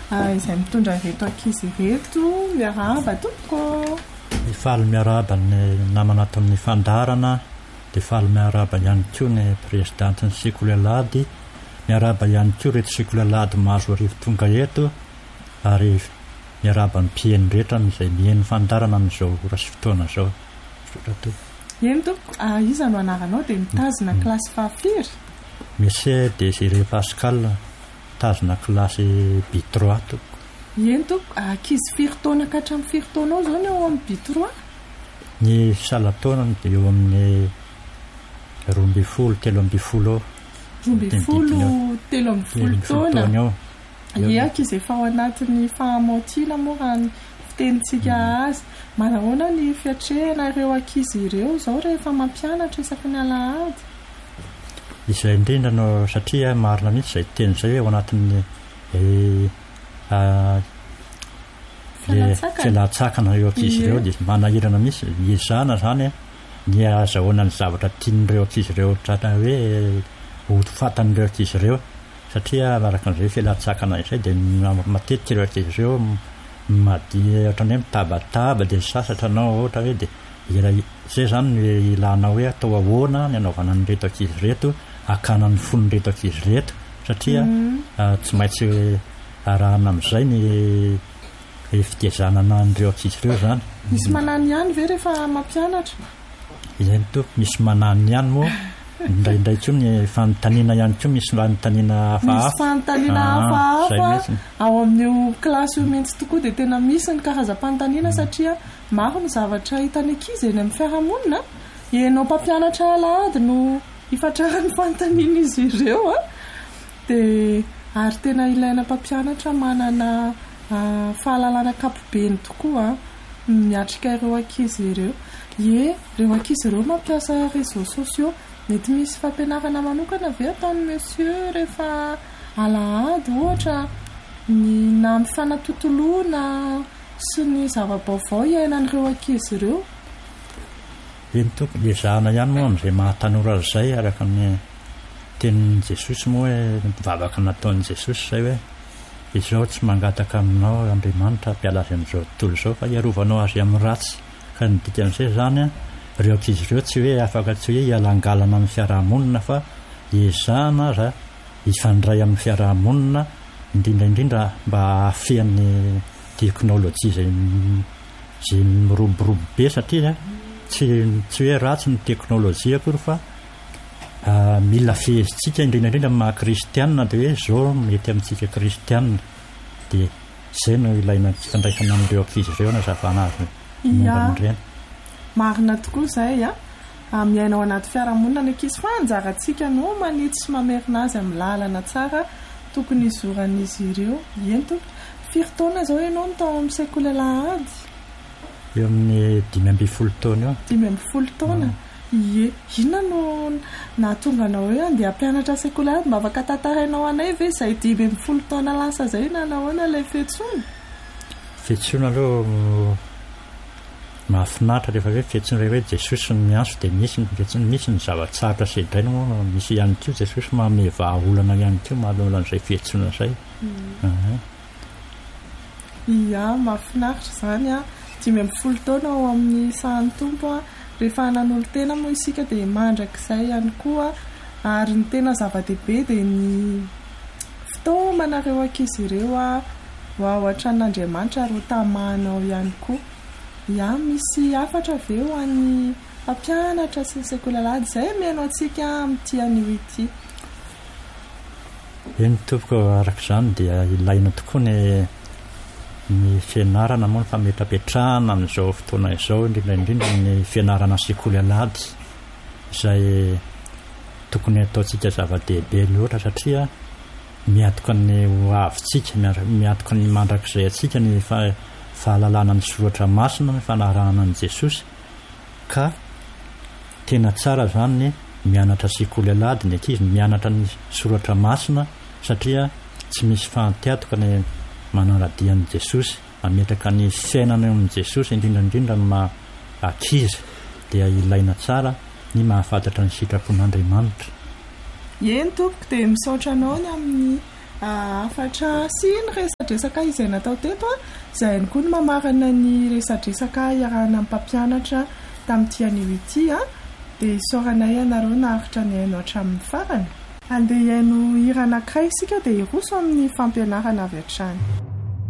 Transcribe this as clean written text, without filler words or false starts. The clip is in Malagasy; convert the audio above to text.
izay mitondra reto ankizy reto miaraba tompoko. Faly miaraba ny namana ataon'ny fandarana, dia faly miaraba ihany koa ny présidentin'ny Sekolalady, miaraba ihany koa reto Sekolalady mahazo arivo tonga eto, ary miaraba ny mpieny rehetra izay mieny fandarana amin'izao ora sy fotoana izao. Eny tompoko, iza no anaranao dia mitazona kilasy fahafiry? Monsieur Désiré Pascal, tazona kilasy B3 tompoko. Eny tompoko, ankizy firy taona ka hatramin'ny firy taona ao zao ny eo amin'ny B3? Ny salan-taonany dia eo amin'ny 12 telo amby folo. 12 telo amby folo taona. Ie, ankizy efa ao anatin'ny fahamaontiana moa raha ny fitenitsika azy. Manahoana ny fiatrehana ireo ankizy ireo zao rehefa mampianatra isaky ny alahady? Izay indrindra no satria marina mihitsy izay teny izay hoe ao anatin'ny fialan-tsakana ireo ankizy ireo dia manahirana mihitsy izana zany ny azahoana ny zavatra tian'ireo ankizy ireo tratra hoe ho fatan'ireo ankizy ireo, satria araka an'izay fialan-tsakana izay dia matetika ireo ankizy ireo mady ohatran'ny hoe mitabataba dia sasatra anao ohatra hoe dia izay zany no ilana hoe atao ahoana ny anaovana ny reto ankizy reto, hakana ny fon'ny reto ankizy reto, satria tsy maintsy arahana amin'izay ny fitezanana an'ireo ankizy ireo zany. Misy manany ihany ve rehefa mampianatra? Izay tompoko, misy manany ihany moa. Indraindray koa ny fanontaniana ihany koa, misy fanontaniana hafahafa. Misy fanontaniana hafahafa ao amin'io kilasy io mihitsy tokoa dia tena misy ny karazam-panontaniana satria maro ny zavatra hitan'ny ankizy eny amin'ny fiarahamonina. Ianao mpampianatra alahady no hifatraran'ny fanontaniana izy ireo dia ary tena ilaina mpampianatra manana fahalalana kapobeny tokoa miatrika ireo ankizy ireo. Ie, ireo ankizy ireo mampiasa réseaux sociaux, mety misy fampianarana manokana ve ataon'ny monsieur rehefa alahady ohatra na amin'ny fanatotoloana sy ny zava-baovao iainan'ireo ankizy ireo? Eny tompoko, ezahana ihany moa amin'izay mahatanora izay araka ny tenin'i Jesosy moa hoe mivavaka nataon'i Jesosy izay hoe izao tsy mangataka aminao Andriamanitra mpiala azy amin'izao tontolo izao fa hiarovanao azy amin'ny ratsy. Ka ny dikan'izay zany ireo ankizy ireo tsy hoe afaka tsy hoe hialangalana amin'ny fiarahamonina fa ezahana raha hifandray amin'ny fiarahamonina, indrindraindrindra mba hafehan'ny teknôlôjia izay miroborobo be, satria tsy hoe ratsy ny teknôlôjia akory fa mila fehezitsika indrindraindrindra maha kristianina dia hoe zao mety amintsika kristianina, dia izay no ilaina fifandraisana amin'ireo ankizy ireo na zavana azy momban'ireny. Marina tokoa izay miaina ao anaty fiarahamonina ny ankizy fa anjarantsika no manitsy sy mamerina azy amin'ny lalana tsara tokony izoran'izy ireo. Ento firy taona zao ianao no tao amin'ny Sekolalady? Eo amin'ny 5 taona eo. 5 taona? Ie, inona no nahatonga anao hoe andeha hampianatra Sekolalady? Mba afaka tantarainao anay ve izay 5 taona lasa izay na nahoana ilay fiantsoana? Fiantsoana aloha mahafinaritra rehefa hoe fiantsoana rehefa hoe Jesosy ny miantso dia misy ny zava-tsarotra sedrainy moa, misy ihany koa Jesosy manome vahaolana ihany koa mahaloala an'izay fiantsoana izay. Ia, mahafinaritra izany 5 taona ao amin'ny sahan'ny tompo rehefa nanolo tena moa isika dia mandrakizay ihany koa, ary ny tena zava-dehibe dia ny fitaomanareo ankizy ireo ao an-tranon'Andriamanitra ary ho tamahanao ihany koa. Ia, misy afatra ve ho an'ny mpampianatra sy Sekolalady izay mihaino antsika amin'ity anio ity? Eny tompoko, araka izany dia ilaina tokoa ny fianarana moa, ny fametrapetrahana amin'izao fotoana izao, indrindraindrindra ny fianarana Sekolalady izay tokony ataontsika zava-dehibe loatra, satria miatoka ny hoavintsika, miatoka ny mandrakizay atsika ny fahalalana ny soratra masina, ny fanarahana an'i Jesosy. Ka tena tsara zany ny mianatra Sekolalady ny ankizy, mianatra ny soratra masina, satria tsy misy fahantiatoka ny manaradia an'i Jesosy, ametraka ny fiainana amin'i Jesosy, indrindraindrindra ny ankizy dia ilaina tsara ny mahafantatra ny sitrapon'Andriamanitra. Eny tompoko, dia misaotra anao ny amin'ny afatra sy ny resadresaka izay natao teto a izay ny koa ny mamarana ny resadresaka iarahana amin'ny mpampianatra tamin'ity anio ity a dia isaoranay ianareo naharitra ny haino hatramin'ny farany andeha haino hira anankiray isika dia hiroso amin'ny fampianarana avy hatrany.